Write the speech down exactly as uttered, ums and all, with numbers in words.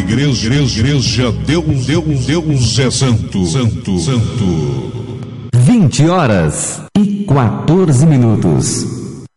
igreja, igreja, igreja, Deus, Deus, Deus é santo, santo, santo. vinte horas e quatorze minutos.